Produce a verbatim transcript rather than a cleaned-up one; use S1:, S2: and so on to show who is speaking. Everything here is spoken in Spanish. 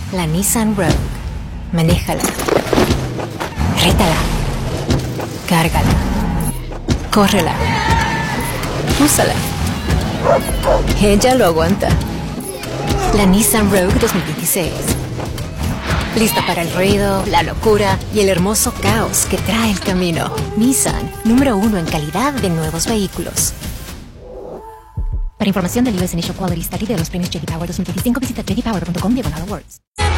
S1: La Nissan Rogue. Manéjala. Rétala. Cárgala. Córrela. Úsala. Ella lo aguanta. La Nissan Rogue dos mil dieciséis. Lista para el ruido, la locura y el hermoso caos que trae el camino. Nissan, número uno en calidad de nuevos vehículos. Para información del U S Initial Quality Study de los premios J D Power dos mil veinticinco, visita j d power punto com diagonal awards.